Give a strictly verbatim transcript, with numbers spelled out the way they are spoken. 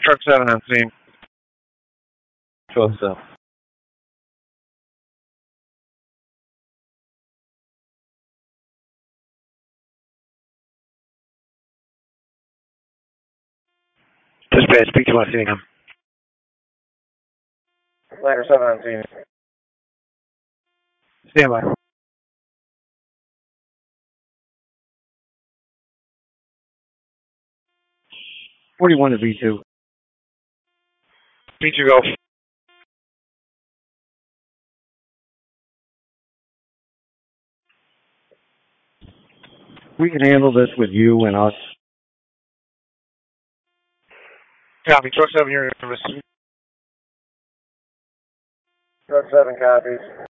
Truck seven on scene. Truck seven. Dispatch, speak to my scene. Ladder seven on scene. Stand by. forty-one to V two. V two go. We can handle this with you and us. Copy. Truck seven, you're in service. Truck seven copies.